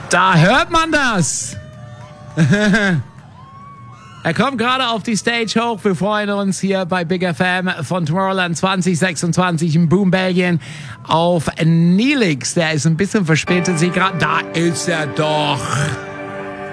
Da hört man das. Er kommt gerade auf die Stage hoch. Wir freuen uns hier bei Big FM von Tomorrowland 2026 in Boom, Belgien auf Neelix. Der ist ein bisschen verspätet. Da ist er doch.